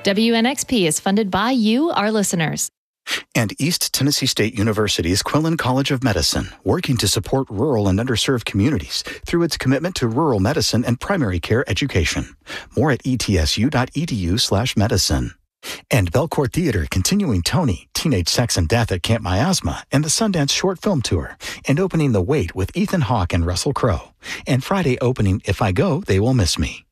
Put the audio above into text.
WNXP is funded by you, our listeners. And East Tennessee State University's Quillen College of Medicine, working to support rural and underserved communities through its commitment to rural medicine and primary care education. More at etsu.edu/medicine. And Belcourt Theater continuing Tony, Teenage Sex and Death at Camp Miasma, and the Sundance Short Film Tour, and opening The Wait with Ethan Hawke and Russell Crowe. And Friday opening If I Go, They Will Miss Me.